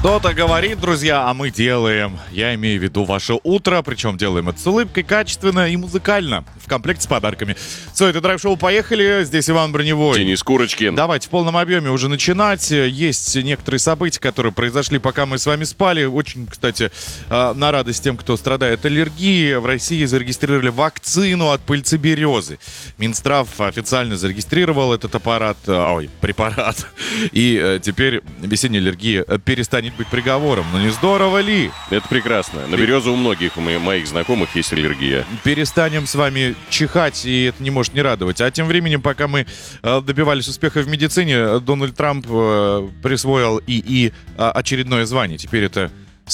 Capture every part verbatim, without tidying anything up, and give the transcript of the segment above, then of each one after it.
Кто-то говорит, друзья, а мы делаем. Я имею в виду ваше утро, причем делаем это с улыбкой, качественно и музыкально, в комплекте с подарками. Все, это драйв-шоу, поехали. Здесь Иван Броневой. Денис Курочкин. Давайте в полном объеме уже начинать. Есть некоторые события, которые произошли, пока мы с вами спали. Очень, кстати, на радость тем, кто страдает аллергией. В России зарегистрировали вакцину от пыльцы березы. Минздрав официально зарегистрировал этот аппарат, ой, препарат. И теперь весенняя аллергия перестанет быть приговором. Но не здорово ли? Это прекрасно. На березу у многих у моих знакомых есть аллергия. Перестанем с вами чихать, и это не может не радовать. А тем временем, пока мы э, добивались успеха в медицине, Дональд Трамп э, присвоил ИИ э, очередное звание. Теперь это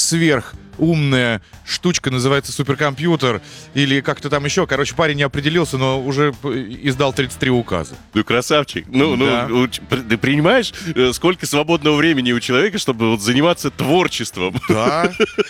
сверхумная штучка, называется суперкомпьютер, или как-то там еще. Короче, парень не определился, но уже издал тридцать три указа. Ну, красавчик. Ну, Да. ну, ты понимаешь, э, сколько свободного времени у человека, чтобы вот заниматься творчеством? Да,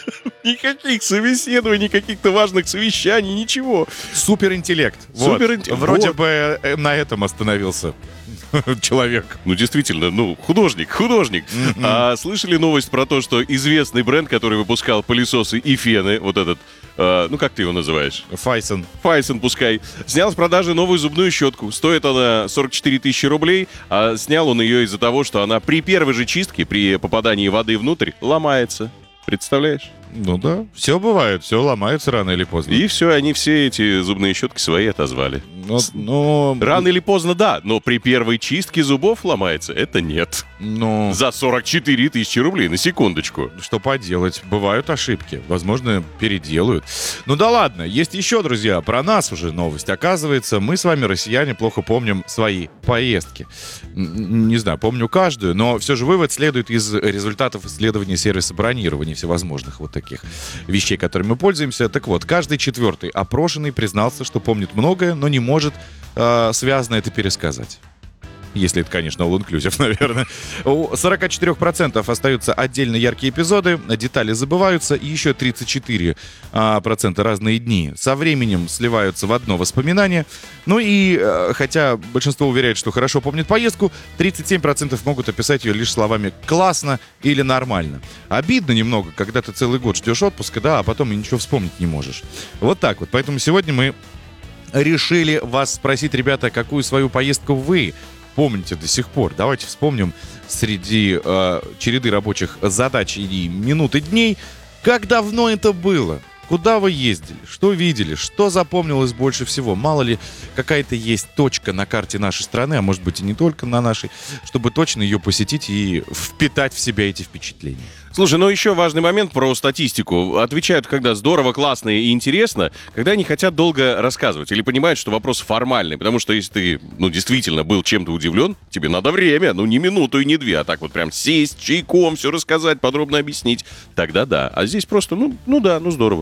Никаких собеседований, каких-то важных совещаний, ничего. суперинтеллект. Вот. Суперинтеллект. Вроде Вот. бы э, на этом остановился человек. Ну, действительно, ну, художник, художник. А слышали новость про то, что известный бренд, который выпускал пылесосы и фены, вот этот, э, ну, как ты его называешь? Файсон. Файсон, пускай, снял с продажи новую зубную щетку. Стоит она сорок четыре тысячи рублей, а снял он ее из-за того, что она при первой же чистке, при попадании воды внутрь, ломается. Представляешь? Ну да, все бывает, все ломается рано или поздно. И все, они все эти зубные щетки свои отозвали. Ну, ну, Рано или поздно, да, но при первой чистке зубов ломается, это нет. ну, За сорок четыре тысячи рублей, на секундочку. что поделать, бывают ошибки, возможно, переделают. Ну да ладно, есть еще, друзья, про нас уже новость. Оказывается, мы с вами, россияне, плохо помним свои поездки. Н- Не знаю, помню каждую, но все же вывод следует из результатов исследования сервиса бронирования всевозможных вот таких вещей, которыми мы пользуемся. Так вот, каждый четвертый опрошенный признался, что помнит многое, но не может э, связно это пересказать. Если это, конечно, all-inclusive, наверное. У сорок четыре процента остаются отдельно яркие эпизоды, детали забываются, и еще тридцать четыре процента разные дни со временем сливаются в одно воспоминание. Ну и, э, хотя большинство уверяет, что хорошо помнит поездку, тридцать семь процентов могут описать ее лишь словами «классно» или «нормально». Обидно немного, когда ты целый год ждешь отпуска, да, а потом и ничего вспомнить не можешь. Вот так вот. Поэтому сегодня мы решили вас спросить, ребята, какую свою поездку вы помните до сих пор. Давайте вспомним среди э, череды рабочих задач и минут и дней, как давно это было. Куда вы ездили? Что видели? Что запомнилось больше всего? Мало ли, какая-то есть точка на карте нашей страны, а может быть и не только на нашей, чтобы точно ее посетить и впитать в себя эти впечатления. Слушай, ну еще важный момент про статистику. Отвечают, когда здорово, классно и интересно, когда они хотят долго рассказывать или понимают, что вопрос формальный. Потому что если ты, ну, действительно был чем-то удивлен, тебе надо время, ну, не минуту и не две, а так вот прям сесть, чайком, все рассказать, подробно объяснить. Тогда да. А здесь просто, ну, ну да, ну здорово.